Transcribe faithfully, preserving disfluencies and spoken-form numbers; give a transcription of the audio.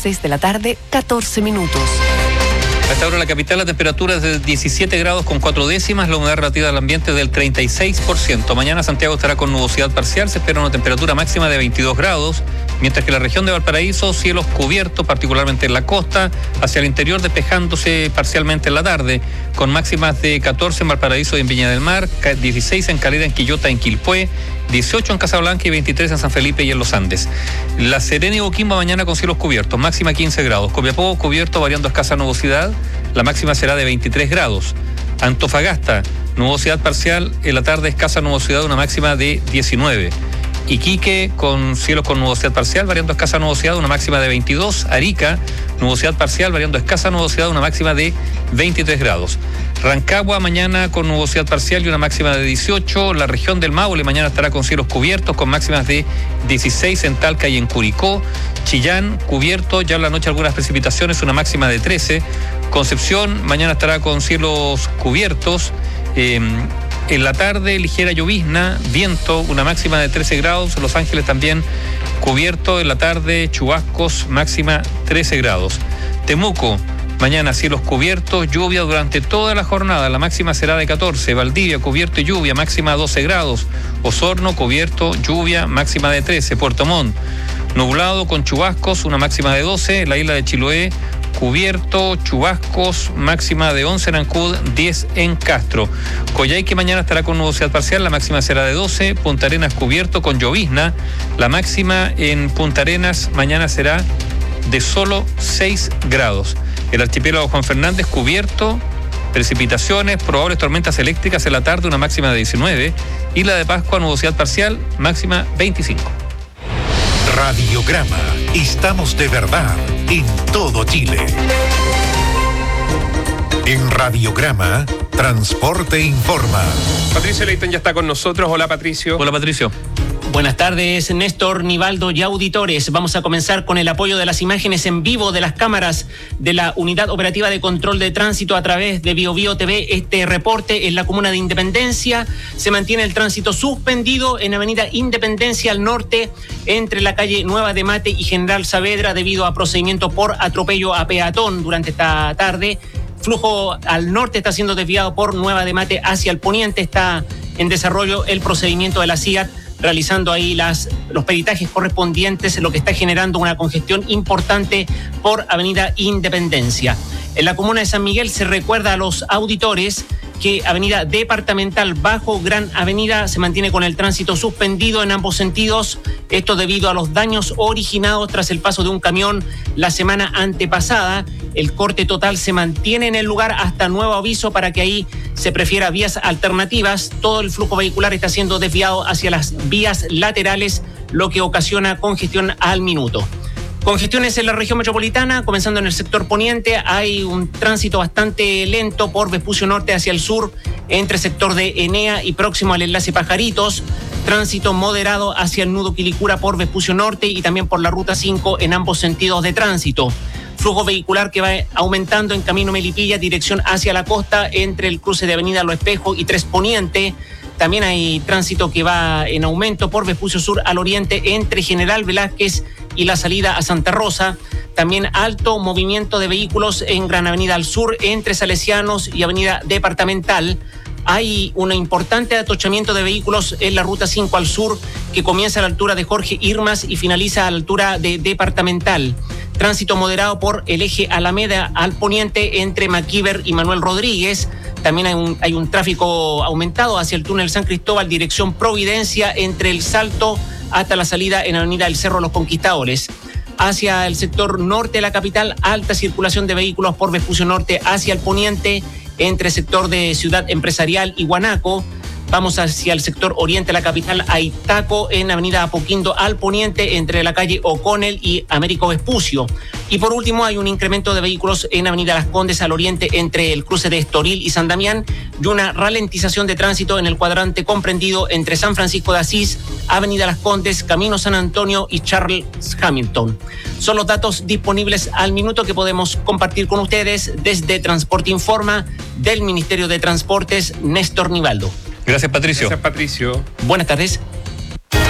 seis de la tarde, catorce minutos. A esta hora en la capital la temperatura es de diecisiete grados con cuatro décimas, la humedad relativa del ambiente del treinta y seis por ciento. Mañana Santiago estará con nubosidad parcial, se espera una temperatura máxima de veintidós grados, mientras que la región de Valparaíso, cielos cubiertos, particularmente en la costa, hacia el interior despejándose parcialmente en la tarde, con máximas de catorce en Valparaíso y en Viña del Mar, dieciséis en Calera, en Quillota, en Quilpué, dieciocho en Casablanca y veintitrés en San Felipe y en Los Andes. La Serena y Boquimbo mañana con cielos cubiertos, máxima quince grados. Copiapó cubierto, variando escasa nubosidad, la máxima será de veintitrés grados. Antofagasta, nubosidad parcial, en la tarde escasa nubosidad, una máxima de diecinueve. Iquique con cielos con nubosidad parcial, variando escasa nubosidad, una máxima de veintidós. Arica, nubosidad parcial, variando escasa nubosidad, una máxima de veintitrés grados. Rancagua mañana con nubosidad parcial y una máxima de dieciocho. La región del Maule mañana estará con cielos cubiertos con máximas de dieciséis en Talca y en Curicó. Chillán cubierto, ya en la noche algunas precipitaciones, una máxima de trece. Concepción mañana estará con cielos cubiertos. Eh, en la tarde ligera llovizna, viento, una máxima de trece grados. Los Ángeles también cubierto en la tarde, chubascos, máxima trece grados. Temuco, mañana cielos cubiertos, lluvia durante toda la jornada, la máxima será de catorce. Valdivia, cubierto y lluvia, máxima doce grados. Osorno, cubierto, lluvia, máxima de trece. Puerto Montt, nublado con chubascos, una máxima de doce. La isla de Chiloé, cubierto, chubascos, máxima de once en Ancud, diez en Castro. Coyhaique mañana estará con nubosidad parcial, la máxima será de doce. Punta Arenas cubierto con llovizna, la máxima en Punta Arenas mañana será de solo seis grados. El archipiélago Juan Fernández cubierto, precipitaciones, probables tormentas eléctricas en la tarde, una máxima de diecinueve. Isla de Pascua, nubosidad parcial, máxima veinticinco. Radiograma. Estamos de verdad en todo Chile. En Radiograma, Transporte Informa. Patricio Leitón ya está con nosotros. Hola, Patricio. Hola, Patricio. Buenas tardes, Néstor, Nivaldo y auditores. Vamos a comenzar con el apoyo de las imágenes en vivo de las cámaras de la Unidad Operativa de Control de Tránsito a través de Bio Bio T V. Este reporte en la comuna de Independencia. Se mantiene el tránsito suspendido en Avenida Independencia al norte entre la calle Nueva de Mate y General Saavedra debido a procedimiento por atropello a peatón durante esta tarde. Flujo al norte está siendo desviado por Nueva de Mate hacia el poniente. Está en desarrollo el procedimiento de la C I A T, realizando ahí las, los peritajes correspondientes, lo que está generando una congestión importante por Avenida Independencia. En la comuna de San Miguel se recuerda a los auditores que Avenida Departamental bajo Gran Avenida se mantiene con el tránsito suspendido en ambos sentidos. Esto debido a los daños originados tras el paso de un camión la semana antepasada. El corte total se mantiene en el lugar hasta nuevo aviso para que ahí se prefiera vías alternativas. Todo el flujo vehicular está siendo desviado hacia las vías laterales, lo que ocasiona congestión al minuto. Congestiones en la región metropolitana, comenzando en el sector poniente, hay un tránsito bastante lento por Vespucio Norte hacia el sur, entre sector de Enea y próximo al enlace Pajaritos. Tránsito moderado hacia el nudo Quilicura por Vespucio Norte y también por la ruta cinco en ambos sentidos de tránsito. Flujo vehicular que va aumentando en camino Melipilla, dirección hacia la costa, entre el cruce de Avenida Lo Espejo y Tres Poniente. También hay tránsito que va en aumento por Vespucio Sur al oriente, entre General Velázquez y la salida a Santa Rosa. También alto movimiento de vehículos en Gran Avenida al sur, entre Salesianos y Avenida Departamental. Hay un importante atochamiento de vehículos en la ruta cinco al sur, que comienza a la altura de Jorge Irmas y finaliza a la altura de Departamental. Tránsito moderado por el eje Alameda al poniente, entre Maquíver y Manuel Rodríguez. También hay un, hay un tráfico aumentado hacia el túnel San Cristóbal, dirección Providencia, entre el Salto hasta la salida en Avenida El Cerro Los Conquistadores. Hacia el sector norte de la capital, alta circulación de vehículos por Vespucio Norte hacia el poniente, entre sector de Ciudad Empresarial y Guanaco. Vamos hacia el sector oriente de la capital, hay taco en Avenida Apoquindo al poniente, entre la calle O'Connell y Américo Vespucio. Y por último, hay un incremento de vehículos en Avenida Las Condes al oriente, entre el cruce de Estoril y San Damián, y una ralentización de tránsito en el cuadrante comprendido entre San Francisco de Asís, Avenida Las Condes, Camino San Antonio y Charles Hamilton. Son los datos disponibles al minuto que podemos compartir con ustedes desde Transporte Informa del Ministerio de Transportes, Néstor Nivaldo. Gracias, Patricio. Gracias, Patricio. Buenas tardes.